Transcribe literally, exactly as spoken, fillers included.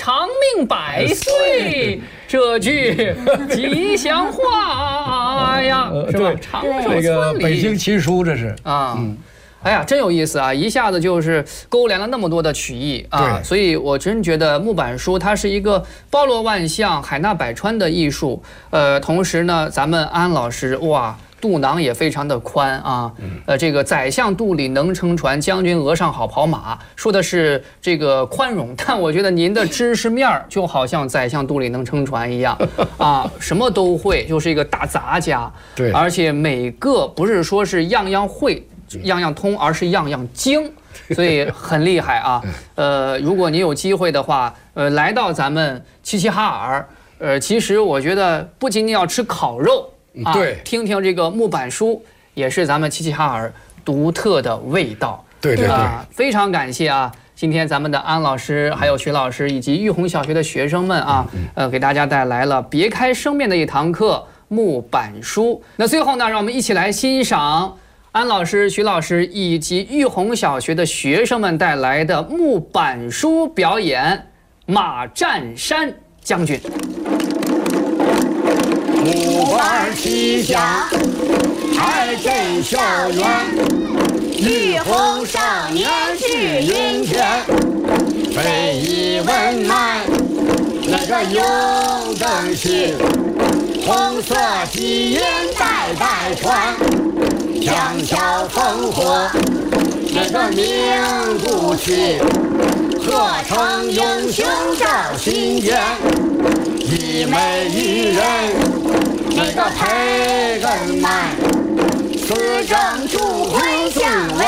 长命百岁这句吉祥话呀，是吧？长寿这个村里北京奇书，这是啊。哎呀，真有意思啊！一下子就是勾连了那么多的曲艺啊，所以我真觉得木板书它是一个包罗万象、海纳百川的艺术。呃，同时呢，咱们安老师哇，肚囊也非常的宽啊。呃，这个宰相肚里能撑船，将军额上好跑马，说的是这个宽容，但我觉得您的知识面儿就好像宰相肚里能撑船一样啊，什么都会，就是一个大杂家。 对， 而且每个不是说是样样会。样样通，而是样样精，所以很厉害啊。呃，如果你有机会的话，呃，来到咱们齐齐哈尔，呃，其实我觉得不仅仅要吃烤肉啊， 对， 听听这个木板书，也是咱们齐齐哈尔独特的味道。 对对对， 啊，非常感谢啊。今天咱们的安老师、还有徐老师以及玉红小学的学生们啊，呃，给大家带来了别开生面的一堂课木板书。那最后呢，让我们一起来欣赏安老师、徐老师以及玉红小学的学生们带来的木板书表演《马占山将军》。 木板齐家，开镇校园，玉红少年志云天，非遗文脉那个永登心，红色基因代代传。强桥烽火，那个名不去，何成英雄照心间，一美一人，那个培根脉，此正主会相为。